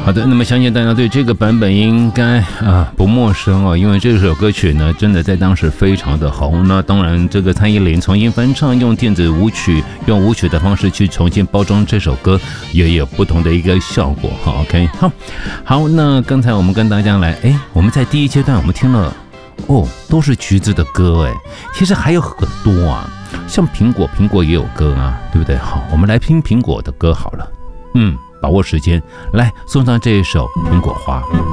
好的，那么相信大家对这个版本应该不陌生哦，因为这首歌曲呢，真的在当时非常的红。那当然，这个蔡依林重新翻唱，用电子舞曲，用舞曲的方式去重新包装这首歌，也有不同的一个效果。好 ，OK， 好，那刚才我们跟大家来，我们在第一阶段我们听了都是橘子的歌，其实还有很多啊，像苹果也有歌啊，对不对？好，我们来听苹果的歌好了，把握时间，来送上这一首《苹果花》。